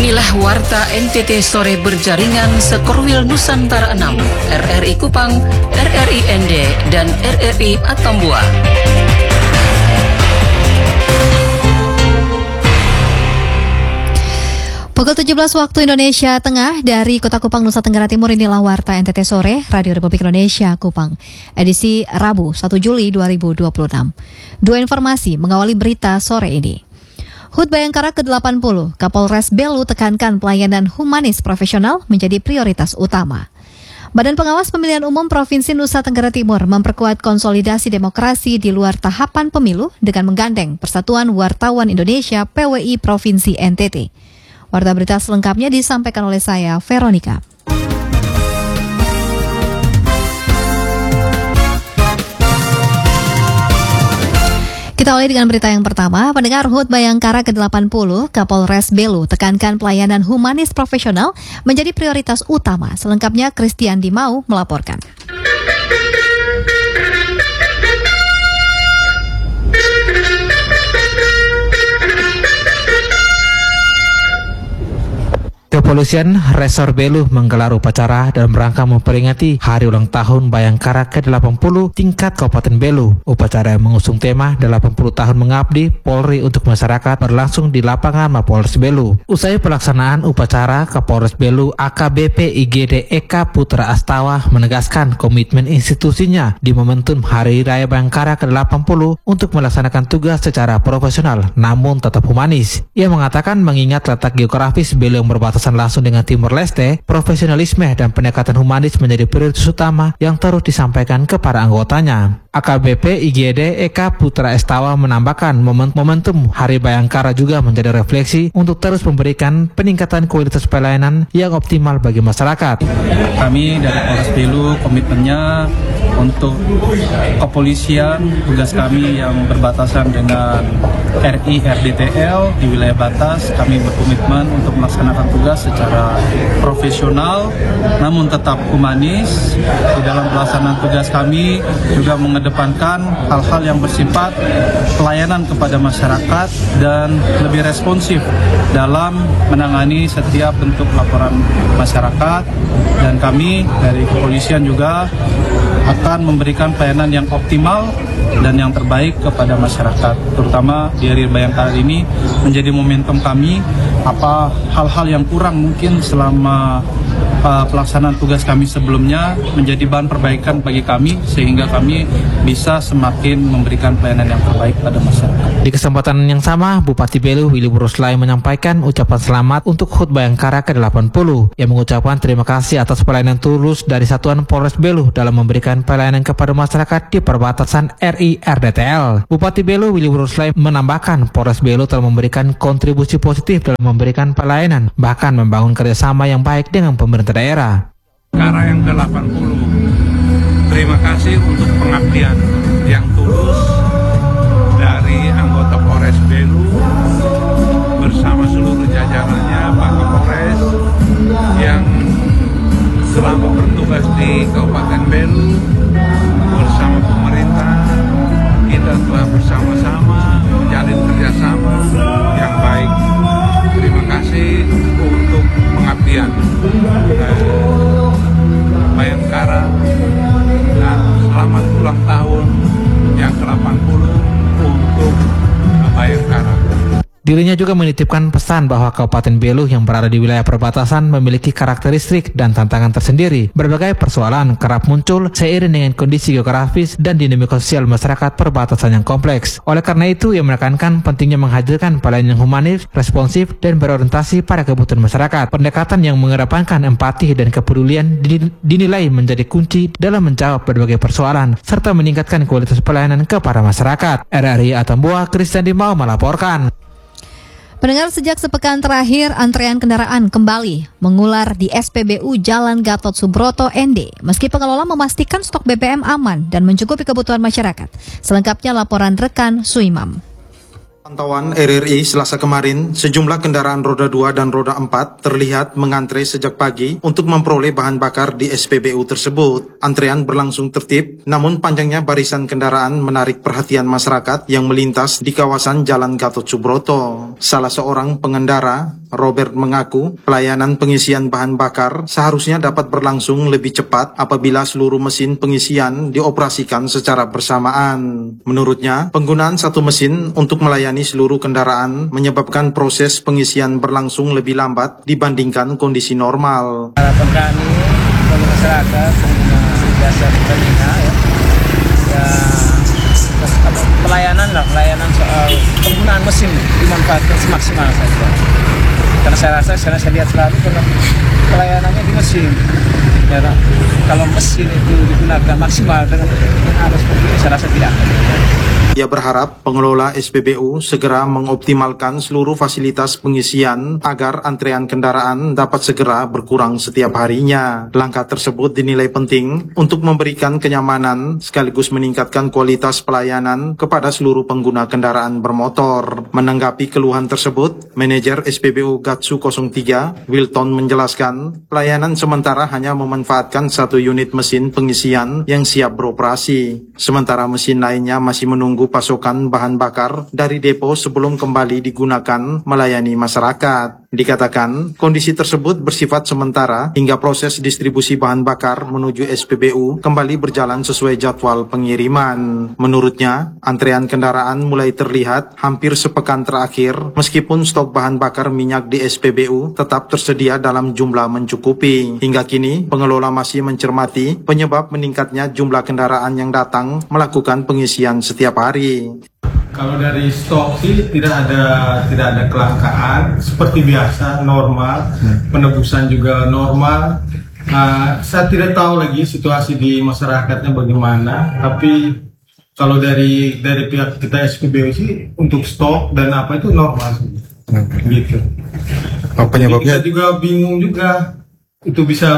Inilah Warta NTT Sore berjaringan Sekorwil Nusantara 6, RRI Kupang, RRI ND, dan RRI Atambua. Pukul 17 waktu Indonesia Tengah dari Kota Kupang, Nusa Tenggara Timur, inilah Warta NTT Sore, Radio Republik Indonesia Kupang, edisi Rabu 1 Juli 2026. Dua informasi mengawali berita sore ini. HUT Bayangkara ke-80, Kapolres Belu tekankan pelayanan humanis profesional menjadi prioritas utama. Badan Pengawas Pemilihan Umum Provinsi Nusa Tenggara Timur memperkuat konsolidasi demokrasi di luar tahapan pemilu dengan menggandeng Persatuan Wartawan Indonesia PWI Provinsi NTT. Warta berita selengkapnya disampaikan oleh saya, Veronica. Kita awali dengan berita yang pertama. Pendengar, HUT Bayangkara ke-80, Kapolres Belu tekankan pelayanan humanis profesional menjadi prioritas utama. Selengkapnya Christian Dimau melaporkan. Kepolisian Resor Belu menggelar upacara dalam rangka memperingati Hari Ulang Tahun Bayangkara ke-80 tingkat Kabupaten Belu. Upacara yang mengusung tema 80 tahun mengabdi Polri untuk masyarakat berlangsung di lapangan Mapolres Belu. Usai pelaksanaan upacara, Kapolres Belu AKBP IGD Eka Putra Astawa menegaskan komitmen institusinya di momentum Hari Raya Bayangkara ke-80 untuk melaksanakan tugas secara profesional namun tetap humanis. Ia mengatakan mengingat letak geografis Belu yang berbatasan langsung dengan Timur Leste, profesionalisme dan pendekatan humanis menjadi prioritas utama yang terus disampaikan kepada anggotanya. AKBP IGD Eka Putra Astawa menambahkan momentum Hari Bayangkara juga menjadi refleksi untuk terus memberikan peningkatan kualitas pelayanan yang optimal bagi masyarakat. Kami dari Polres Belu komitmennya untuk kepolisian, tugas kami yang berbatasan dengan RI RDTL di wilayah batas, kami berkomitmen untuk melaksanakan tugas secara profesional namun tetap humanis. Di dalam pelaksanaan tugas kami juga mengedepankan hal-hal yang bersifat pelayanan kepada masyarakat dan lebih responsif dalam menangani setiap bentuk laporan masyarakat, dan kami dari kepolisian juga akan memberikan pelayanan yang optimal dan yang terbaik kepada masyarakat, terutama di Hari Bayangkara ini menjadi momentum kami. Apa hal-hal yang kurang mungkin selama pelaksanaan tugas kami sebelumnya menjadi bahan perbaikan bagi kami sehingga kami bisa semakin memberikan pelayanan yang terbaik pada masyarakat. Di kesempatan yang sama, Bupati Belu Willy Buruslay menyampaikan ucapan selamat untuk HUT Bayangkara ke-80 yang mengucapkan terima kasih atas pelayanan tulus dari Satuan Polres Belu dalam memberikan pelayanan kepada masyarakat di perbatasan RI RDTL. Bupati Belu Willy Buruslay menambahkan Polres Belu telah memberikan kontribusi positif dalam memberikan pelayanan, bahkan membangun kerjasama yang baik dengan pemerintah daerah. Bayangkara yang ke-80, terima kasih untuk pengabdian yang tulus dari anggota Polres Belu bersama seluruh jajarannya, Pak Kapolres yang selama bertugas di Kabupaten Belu bersama pemerintah. Kita telah bersama-sama menjalin kerjasama yang baik. Terima kasih untuk pengabdian Bayangkara dan selamat ulang tahun yang ke-80 untuk Bayangkara. Dirinya juga menitipkan pesan bahwa Kabupaten Belu yang berada di wilayah perbatasan memiliki karakteristik dan tantangan tersendiri. Berbagai persoalan kerap muncul seiring dengan kondisi geografis dan dinamika sosial masyarakat perbatasan yang kompleks. Oleh karena itu, ia menekankan pentingnya menghadirkan pelayanan yang humanis, responsif, dan berorientasi pada kebutuhan masyarakat. Pendekatan yang mengedepankan empati dan kepedulian dinilai menjadi kunci dalam menjawab berbagai persoalan serta meningkatkan kualitas pelayanan kepada masyarakat. RRI Atambua, Christian Dimau melaporkan. Pendengar, sejak sepekan terakhir antrean kendaraan kembali mengular di SPBU Jalan Gatot Subroto ND. Meski pengelola memastikan stok BBM aman dan mencukupi kebutuhan masyarakat. Selengkapnya laporan rekan Suimam. Pantauan RRI Selasa kemarin, sejumlah kendaraan roda 2 dan roda 4 terlihat mengantre sejak pagi untuk memperoleh bahan bakar di SPBU tersebut. Antrean berlangsung tertib, namun panjangnya barisan kendaraan menarik perhatian masyarakat yang melintas di kawasan Jalan Gatot Subroto. Salah seorang pengendara, Robert mengaku pelayanan pengisian bahan bakar seharusnya dapat berlangsung lebih cepat apabila seluruh mesin pengisian dioperasikan secara bersamaan. Menurutnya, penggunaan satu mesin untuk melayani seluruh kendaraan menyebabkan proses pengisian berlangsung lebih lambat dibandingkan kondisi normal. Harapan kami bagi masyarakat pengguna jasa Pertamina pelayanan soal penggunaan mesin dimanfaatkan semaksimal saja. Karena saya lihat selalu kalau pelayanannya di mesin. Ya, kalau mesin itu digunakan maksimal dengan arus seperti ini, saya rasa tidak. Ia berharap pengelola SPBU segera mengoptimalkan seluruh fasilitas pengisian agar antrean kendaraan dapat segera berkurang setiap harinya. Langkah tersebut dinilai penting untuk memberikan kenyamanan sekaligus meningkatkan kualitas pelayanan kepada seluruh pengguna kendaraan bermotor. Menanggapi keluhan tersebut, manajer SPBU Gatsu 03, Wilton menjelaskan, pelayanan sementara hanya memanfaatkan satu unit mesin pengisian yang siap beroperasi, sementara mesin lainnya masih menunggu pasokan bahan bakar dari depo sebelum kembali digunakan melayani masyarakat. Dikatakan, kondisi tersebut bersifat sementara hingga proses distribusi bahan bakar menuju SPBU kembali berjalan sesuai jadwal pengiriman. Menurutnya, antrean kendaraan mulai terlihat hampir sepekan terakhir meskipun stok bahan bakar minyak di SPBU tetap tersedia dalam jumlah mencukupi. Hingga kini, pengelola masih mencermati penyebab meningkatnya jumlah kendaraan yang datang melakukan pengisian setiap hari. Kalau dari stok sih tidak ada kelangkaan, seperti biasa normal, penebusan juga normal. Saya tidak tahu lagi situasi di masyarakatnya bagaimana, tapi kalau dari pihak kita SPBU sih untuk stok dan apa itu normal sih. Gitu. Penyebabnya? Kita juga bingung juga itu bisa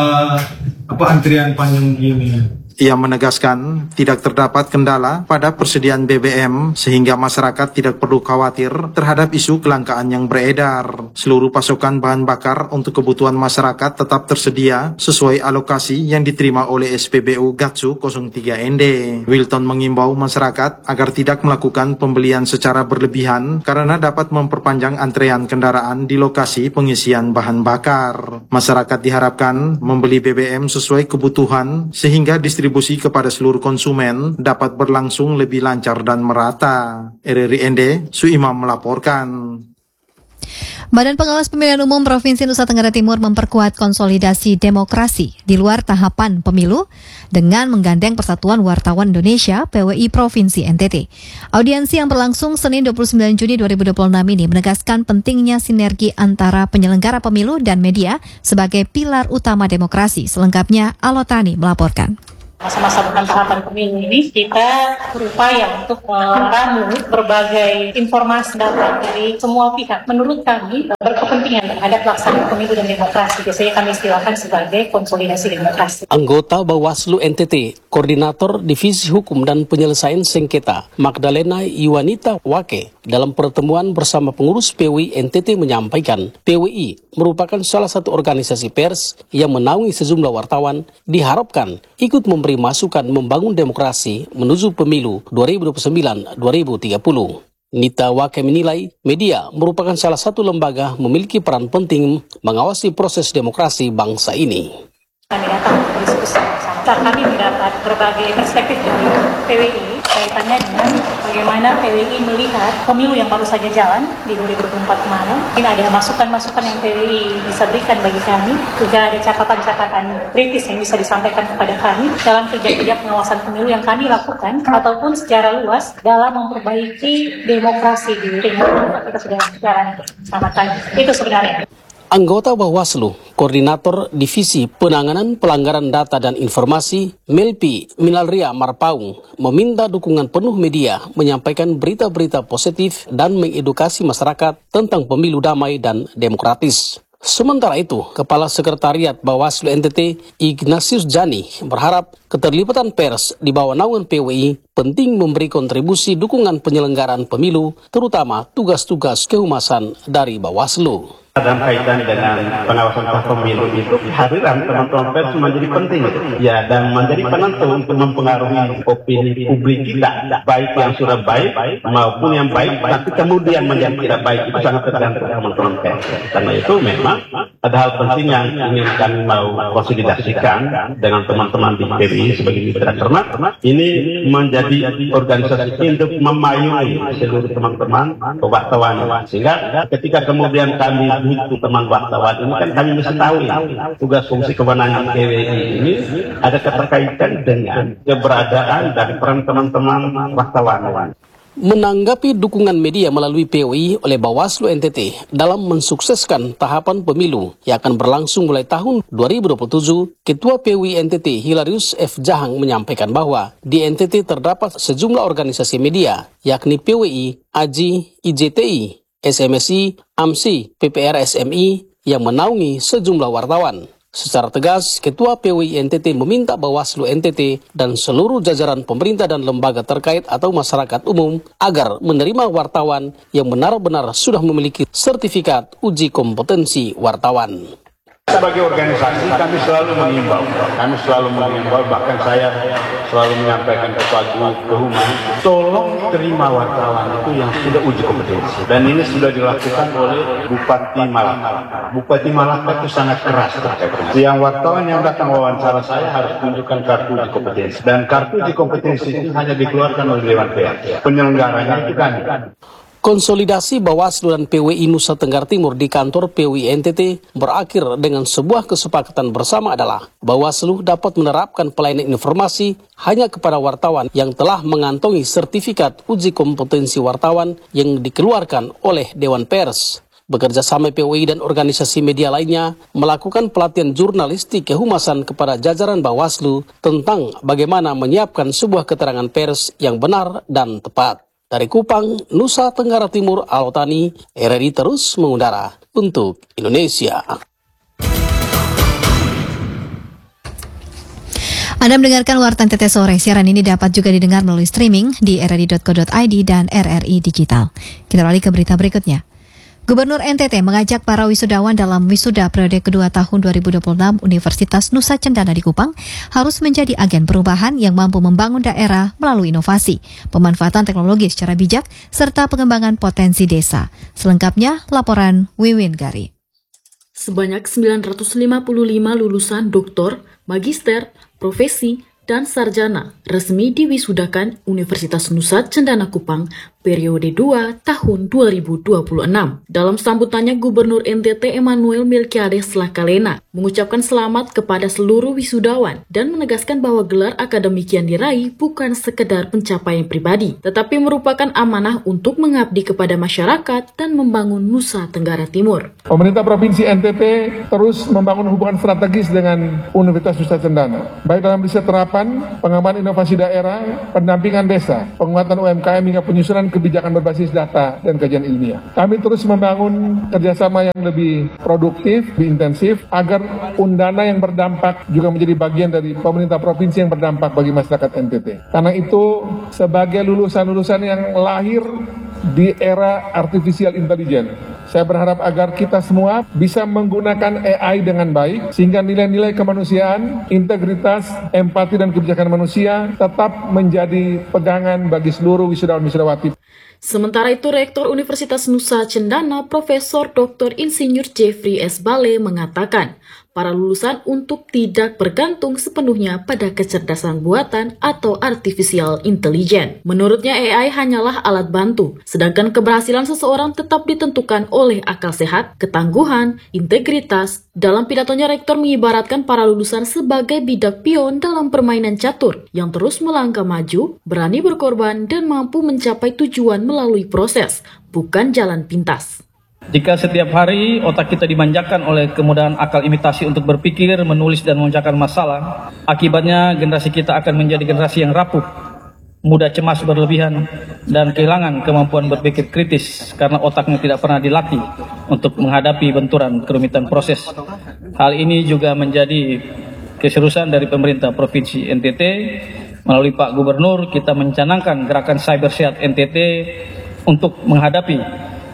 antrian panjang gini. Ia menegaskan tidak terdapat kendala pada persediaan BBM sehingga masyarakat tidak perlu khawatir terhadap isu kelangkaan yang beredar. Seluruh pasokan bahan bakar untuk kebutuhan masyarakat tetap tersedia sesuai alokasi yang diterima oleh SPBU Gatsu 03ND. Wilton mengimbau masyarakat agar tidak melakukan pembelian secara berlebihan karena dapat memperpanjang antrean kendaraan di lokasi pengisian bahan bakar. Masyarakat diharapkan membeli BBM sesuai kebutuhan sehingga distribusi kepada seluruh konsumen dapat berlangsung lebih lancar dan merata. RRI ND, Suimam melaporkan. Badan Pengawas Pemilihan Umum Provinsi Nusa Tenggara Timur memperkuat konsolidasi demokrasi di luar tahapan pemilu dengan menggandeng Persatuan Wartawan Indonesia PWI Provinsi NTT. Audiensi yang berlangsung Senin 29 Juni 2026 ini menegaskan pentingnya sinergi antara penyelenggara pemilu dan media sebagai pilar utama demokrasi. Selengkapnya Alotani melaporkan. Masa-masa bukan tahapan pemilu ini kita berupaya untuk meramu berbagai informasi data dari semua pihak. Menurut kami berkepentingan terhadap pelaksanaan pemilu dan demokrasi. Biasanya kami istilahkan sebagai konsolidasi demokrasi. Anggota Bawaslu NTT, Koordinator Divisi Hukum dan Penyelesaian Sengketa, Magdalena Iwanita Wake, dalam pertemuan bersama pengurus PWI NTT menyampaikan, PWI merupakan salah satu organisasi pers yang menaungi sejumlah wartawan, diharapkan ikut memberi masukan membangun demokrasi menuju pemilu 2029-2030. Nita Wake menilai media merupakan salah satu lembaga memiliki peran penting mengawasi proses demokrasi bangsa ini. Kami datang untuk diskusi bersama. Kami mendapat berbagai perspektif dari PWI kaitannya dengan bagaimana PWI melihat pemilu yang baru saja jalan di 2024 kemarin. Ini ada masukan-masukan yang PWI bisa berikan bagi kami. Juga ada catatan-catatan kritis yang bisa disampaikan kepada kami dalam kerja-kerja pengawasan pemilu yang kami lakukan ataupun secara luas dalam memperbaiki demokrasi di Timur. Kita sudah jalan sama kali. Itu sebenarnya. Anggota Bawaslu, Koordinator Divisi Penanganan Pelanggaran Data dan Informasi, Melpi Minalria Marpaung, meminta dukungan penuh media menyampaikan berita-berita positif dan mengedukasi masyarakat tentang pemilu damai dan demokratis. Sementara itu, Kepala Sekretariat Bawaslu NTT, Ignatius Jani, berharap keterlibatan pers di bawah naungan PWI penting memberi kontribusi dukungan penyelenggaraan pemilu, terutama tugas-tugas kehumasan dari Bawaslu. Dalam kaitan dengan pengawasan pemilu itu, kehadiran teman-teman pers menjadi penting, ya, dan menjadi penentu untuk mempengaruhi opini publik kita, baik yang sudah baik maupun yang baik, tapi kemudian menjadi tidak baik, itu sangat tergantung teman-teman pers. Karena itu memang ada hal penting yang ingin kami mau konsolidasikan dengan teman-teman di PWI sebagai mitra cermat. Ini menjadi organisasi untuk memayungi seluruh teman-teman wartawan, sehingga ketika kemudian kami butuh teman wartawan ini, kan kami mesti tahu tugas fungsi kewenangan PWI ini ada keterkaitan dengan keberadaan dari peran teman-teman wartawan. Menanggapi dukungan media melalui PWI oleh Bawaslu NTT dalam mensukseskan tahapan pemilu yang akan berlangsung mulai tahun 2027, Ketua PWI NTT Hilarius F. Jahang menyampaikan bahwa di NTT terdapat sejumlah organisasi media, yakni PWI, AJI, IJTI, SMSI, AMSI, PPRSMI yang menaungi sejumlah wartawan. Secara tegas, Ketua PWI NTT meminta Bawaslu NTT dan seluruh jajaran pemerintah dan lembaga terkait atau masyarakat umum agar menerima wartawan yang benar-benar sudah memiliki sertifikat uji kompetensi wartawan. Sebagai organisasi kami selalu mengimbau, bahkan saya selalu menyampaikan kepada Humas, tolong terima wartawan itu yang sudah uji kompetensi. Dan ini sudah dilakukan oleh Bupati Malaka. Bupati Malaka itu sangat keras terkait dengan yang wartawan yang datang wawancara saya harus tunjukkan kartu uji kompetensi. Dan kartu uji kompetensi itu hanya dikeluarkan oleh Dewan Pers. Penyelenggaranya itu kami. Konsolidasi Bawaslu dan PWI Nusa Tenggara Timur di kantor PWI NTT berakhir dengan sebuah kesepakatan bersama adalah Bawaslu dapat menerapkan pelayanan informasi hanya kepada wartawan yang telah mengantongi sertifikat uji kompetensi wartawan yang dikeluarkan oleh Dewan Pers. Bekerja sama PWI dan organisasi media lainnya melakukan pelatihan jurnalistik kehumasan kepada jajaran Bawaslu tentang bagaimana menyiapkan sebuah keterangan pers yang benar dan tepat. Dari Kupang, Nusa Tenggara Timur, Alotani, RRI terus mengudara untuk Indonesia. Anda mendengarkan Warta NTT Sore. Siaran ini dapat juga didengar melalui streaming di rri.co.id dan RRI Digital. Kita beralih ke berita berikutnya. Gubernur NTT mengajak para wisudawan dalam wisuda periode kedua tahun 2026 Universitas Nusa Cendana di Kupang harus menjadi agen perubahan yang mampu membangun daerah melalui inovasi, pemanfaatan teknologi secara bijak, serta pengembangan potensi desa. Selengkapnya, laporan Wiwin Gari. Sebanyak 955 lulusan doktor, magister, profesi, dan sarjana resmi diwisudakan Universitas Nusa Cendana Kupang periode 2 tahun 2026. Dalam sambutannya, Gubernur NTT Emmanuel Melkiades Lakalena mengucapkan selamat kepada seluruh wisudawan dan menegaskan bahwa gelar akademik yang diraih bukan sekedar pencapaian pribadi, tetapi merupakan amanah untuk mengabdi kepada masyarakat dan membangun Nusa Tenggara Timur. Pemerintah Provinsi NTT terus membangun hubungan strategis dengan Universitas Nusa Cendana, baik dalam riset terapan, pengembangan inovasi daerah, pendampingan desa, penguatan UMKM hingga penyusunan kebijakan berbasis data dan kajian ilmiah. Kami terus membangun kerjasama yang lebih produktif, lebih intensif, agar undana yang berdampak juga menjadi bagian dari pemerintah provinsi yang berdampak bagi masyarakat NTT. Karena itu, sebagai lulusan-lulusan yang lahir di era artificial intelligence, saya berharap agar kita semua bisa menggunakan AI dengan baik, sehingga nilai-nilai kemanusiaan, integritas, empati, dan kebijakan manusia tetap menjadi pegangan bagi seluruh wisudawan-wisudawati. Sementara itu, Rektor Universitas Nusa Cendana, Profesor Dr. Insinyur Jeffrey S. Bale mengatakan, para lulusan untuk tidak bergantung sepenuhnya pada kecerdasan buatan atau artificial intelligence. Menurutnya, AI hanyalah alat bantu, sedangkan keberhasilan seseorang tetap ditentukan oleh akal sehat, ketangguhan, integritas. Dalam pidatonya, Rektor mengibaratkan para lulusan sebagai bidak pion dalam permainan catur yang terus melangkah maju, berani berkorban, dan mampu mencapai tujuan melalui proses, bukan jalan pintas. Jika setiap hari otak kita dimanjakan oleh kemudahan akal imitasi untuk berpikir, menulis, dan memecahkan masalah, akibatnya generasi kita akan menjadi generasi yang rapuh, mudah cemas berlebihan, dan kehilangan kemampuan berpikir kritis karena otaknya tidak pernah dilatih untuk menghadapi benturan kerumitan proses. Hal ini juga menjadi keseriusan dari pemerintah Provinsi NTT. Melalui Pak Gubernur, kita mencanangkan gerakan Cyber Sehat NTT untuk menghadapi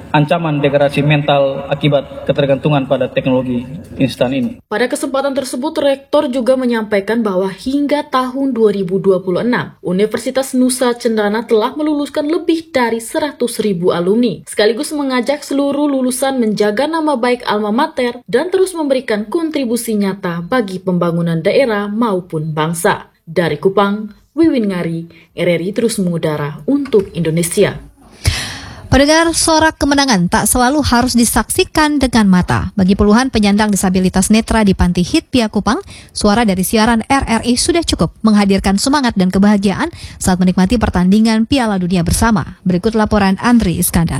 ancaman degradasi mental akibat ketergantungan pada teknologi instan ini. Pada kesempatan tersebut, Rektor juga menyampaikan bahwa hingga tahun 2026, Universitas Nusa Cendana telah meluluskan lebih dari 100.000 alumni, sekaligus mengajak seluruh lulusan menjaga nama baik alma mater dan terus memberikan kontribusi nyata bagi pembangunan daerah maupun bangsa. Dari Kupang, Wiwin Ngari, RRI terus mengudara untuk Indonesia. Pendengar, sorak kemenangan tak selalu harus disaksikan dengan mata. Bagi puluhan penyandang disabilitas netra di Panti Hidbia Kupang, suara dari siaran RRI sudah cukup menghadirkan semangat dan kebahagiaan saat menikmati pertandingan Piala Dunia bersama. Berikut laporan Andri Iskandar.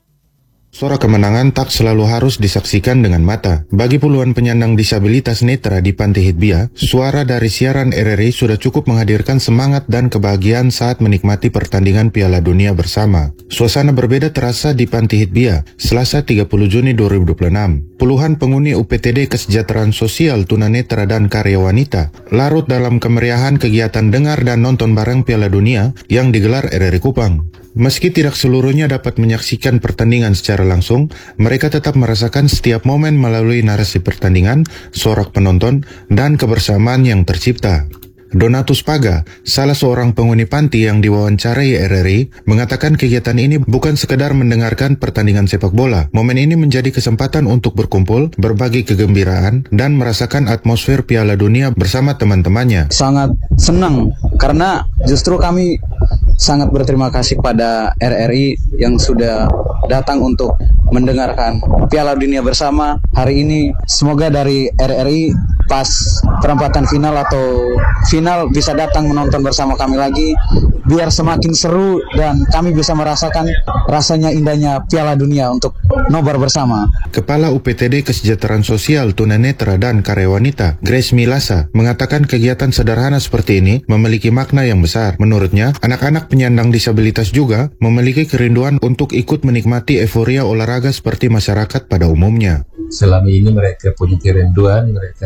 Suara kemenangan tak selalu harus disaksikan dengan mata. Bagi puluhan penyandang disabilitas netra di Panti Hidbia, suara dari siaran RRI sudah cukup menghadirkan semangat dan kebahagiaan saat menikmati pertandingan Piala Dunia bersama. Suasana berbeda terasa di Panti Hidbia, Selasa 30 Juni 2026. Puluhan penghuni UPTD Kesejahteraan Sosial Tunanetra dan Karya Wanita larut dalam kemeriahan kegiatan dengar dan nonton bareng Piala Dunia yang digelar RRI Kupang. Meski tidak seluruhnya dapat menyaksikan pertandingan secara langsung, mereka tetap merasakan setiap momen melalui narasi pertandingan, sorak penonton, dan kebersamaan yang tercipta. Donatus Paga, salah seorang penghuni panti yang diwawancarai RRI, mengatakan kegiatan ini bukan sekedar mendengarkan pertandingan sepak bola. Momen ini menjadi kesempatan untuk berkumpul, berbagi kegembiraan, dan merasakan atmosfer Piala Dunia bersama teman-temannya. Sangat senang, karena justru kami sangat berterima kasih pada RRI yang sudah datang untuk mendengarkan Piala Dunia bersama hari ini. Semoga dari RRI pas perempatan final atau final bisa datang menonton bersama kami lagi, biar semakin seru dan kami bisa merasakan rasanya indahnya Piala Dunia untuk nobar bersama. Kepala UPTD Kesejahteraan Sosial Tunanetra dan Karya Wanita, Grace Milasa, mengatakan kegiatan sederhana seperti ini memiliki makna yang besar. Menurutnya, anak-anak penyandang disabilitas juga memiliki kerinduan untuk ikut menikmati euforia olahraga seperti masyarakat pada umumnya. Selama ini mereka punya kerinduan, mereka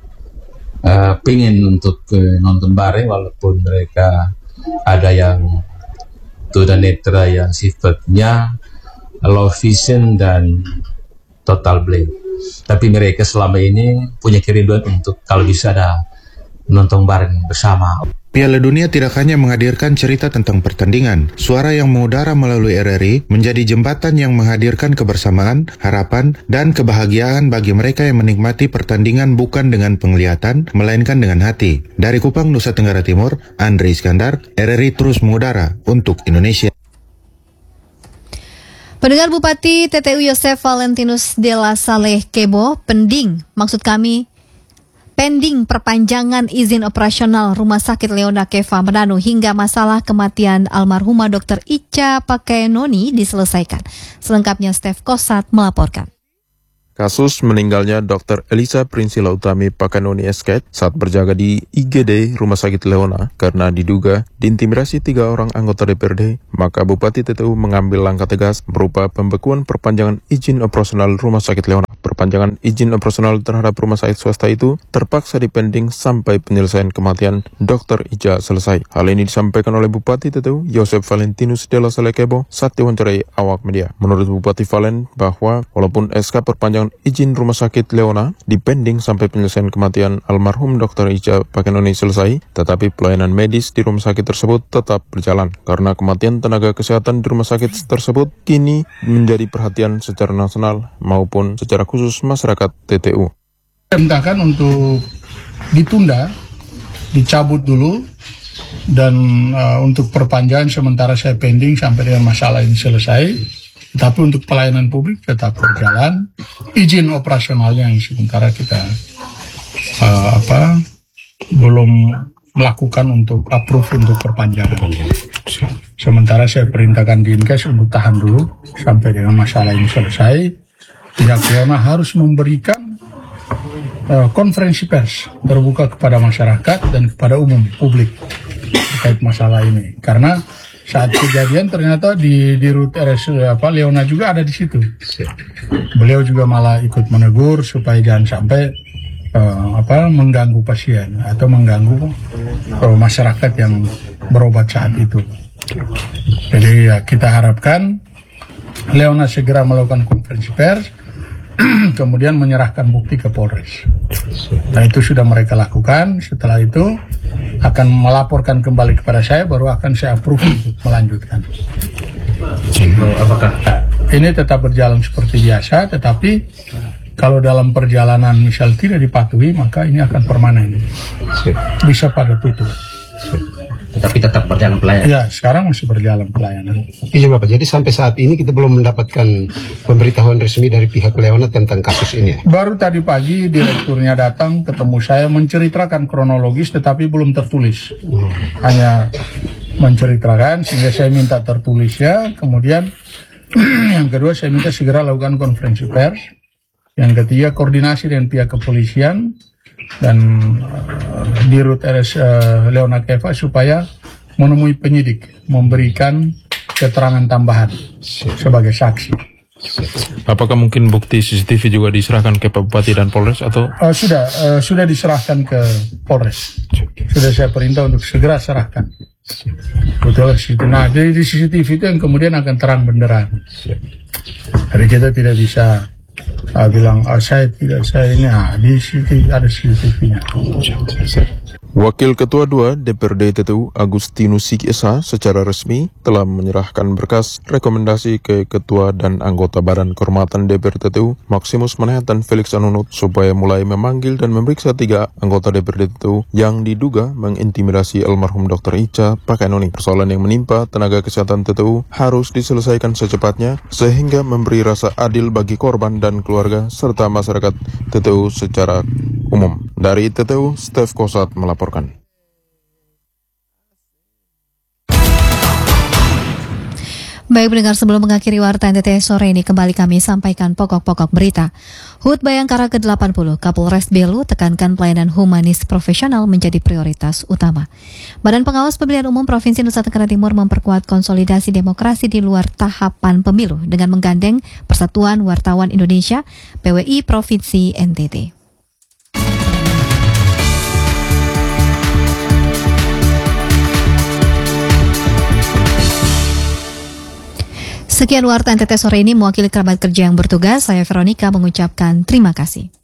pengen untuk nonton bareng, walaupun mereka ada yang tunanetra yang sifatnya low vision dan total blind. Tapi mereka selama ini punya kerinduan untuk kalau bisa ada nonton bareng bersama. Piala Dunia tidak hanya menghadirkan cerita tentang pertandingan. Suara yang mengudara melalui RRI menjadi jembatan yang menghadirkan kebersamaan, harapan, dan kebahagiaan bagi mereka yang menikmati pertandingan bukan dengan penglihatan, melainkan dengan hati. Dari Kupang, Nusa Tenggara Timur, Andri Iskandar, RRI terus mengudara untuk Indonesia. Pendengar, Bupati TTU Yosef Valentinus Della Saleh Kebo, pending perpanjangan izin operasional Rumah Sakit Leona Keva Manado hingga masalah kematian almarhumah Dr. Ica Pakenoni diselesaikan. Selengkapnya Stef Kosat melaporkan. Kasus meninggalnya Dr. Elisa Prinsila Utami Pakenoni SK saat berjaga di IGD Rumah Sakit Leona karena diduga diintimidasi 3 orang anggota DPRD, maka Bupati TTU mengambil langkah tegas berupa pembekuan perpanjangan izin operasional Rumah Sakit Leona. Perpanjangan izin operasional terhadap rumah sakit swasta itu terpaksa dipending sampai penyelesaian kematian Dr. Ica selesai. Hal ini disampaikan oleh Bupati TTU Yosef Valentinus Della Saleh Kebo saat diwawancarai awak media. Menurut Bupati Valen bahwa walaupun SK perpanjangan izin rumah sakit Leona dipending sampai penyelesaian kematian almarhum Dr. Ica Pakenoni selesai, tetapi pelayanan medis di rumah sakit tersebut tetap berjalan karena kematian tenaga kesehatan di rumah sakit tersebut kini menjadi perhatian secara nasional maupun secara khusus masyarakat TTU. Perintahkan untuk ditunda, dicabut dulu, dan untuk perpanjangan sementara saya pending sampai dengan masalah ini selesai. Tapi untuk pelayanan publik tetap berjalan. Izin operasionalnya yang sementara kita belum melakukan untuk approve untuk perpanjangan. Sementara saya perintahkan Dinkes untuk tahan dulu sampai dengan masalah ini selesai. Pihak Leona harus memberikan konferensi pers terbuka kepada masyarakat dan kepada umum publik terkait masalah ini. Karena saat kejadian ternyata di rute RS Leona juga ada di situ. Beliau juga malah ikut menegur supaya jangan sampai mengganggu pasien atau mengganggu masyarakat yang berobat saat itu. Jadi ya, kita harapkan Leona segera melakukan konferensi pers, kemudian menyerahkan bukti ke Polres. Nah itu sudah mereka lakukan. Setelah itu akan melaporkan kembali kepada saya, baru akan saya approve untuk melanjutkan. Apakah ini tetap berjalan seperti biasa, tetapi kalau dalam perjalanan misal tidak dipatuhi, maka ini akan permanen. Bisa pada tutup. Tetapi tetap berjalan pelayanan? Ya, sekarang masih berjalan pelayanan. Iya Bapak, jadi sampai saat ini kita belum mendapatkan pemberitahuan resmi dari pihak Leona tentang kasus ini. Baru tadi pagi direkturnya datang ketemu saya menceritakan kronologis, tetapi belum tertulis. Hanya menceritakan, sehingga saya minta tertulisnya. Kemudian yang kedua saya minta segera lakukan konferensi pers. Yang ketiga koordinasi dengan pihak kepolisian dan Dirut RS Leona Keva supaya menemui penyidik, memberikan keterangan tambahan sebagai saksi. Apakah mungkin bukti CCTV juga diserahkan ke Pak Bupati dan Polres atau? Sudah diserahkan ke Polres. Sudah saya perintah untuk segera serahkan. Betul. Nah, jadi di CCTV itu yang kemudian akan terang benderang. Jadi kita tidak bisa bilang saya ini di sini ada CCTV-nya. Wakil Ketua 2 DPRD TTU Agustinus Esa secara resmi telah menyerahkan berkas rekomendasi ke Ketua dan anggota Badan Kehormatan DPR TTU Maximus Manhattan Felix Anunut supaya mulai memanggil dan memeriksa 3 anggota DPRD TTU yang diduga mengintimidasi almarhum Dr. Ica Pakanoni. Persoalan yang menimpa tenaga kesehatan TTU harus diselesaikan secepatnya sehingga memberi rasa adil bagi korban dan keluarga serta masyarakat TTU secara umum. Dari TTU, Steph Kosat melaporkan. Baik pendengar, sebelum mengakhiri Warta NTT sore ini, kembali kami sampaikan pokok-pokok berita. HUT Bayangkara ke-80, Kapolres Belu tekankan pelayanan humanis profesional menjadi prioritas utama. Badan Pengawas Pemilihan Umum Provinsi Nusa Tenggara Timur memperkuat konsolidasi demokrasi di luar tahapan pemilu dengan menggandeng Persatuan Wartawan Indonesia, PWI Provinsi NTT. Sekian Warta NTT sore ini, mewakili kerabat kerja yang bertugas, saya Veronica mengucapkan terima kasih.